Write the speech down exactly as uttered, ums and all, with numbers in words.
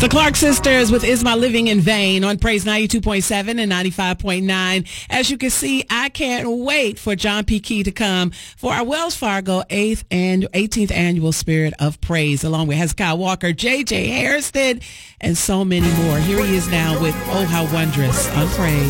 The Clark Sisters with Is My Living in Vain on Praise ninety-two point seven and ninety-five point nine. As you can see, I can't wait for John P. Key to come for our Wells Fargo eighth and eighteenth Annual Spirit of Praise, along with Hezekiah Walker, J J. Hairston, and so many more. Here he is now with Oh How Wondrous on Praise.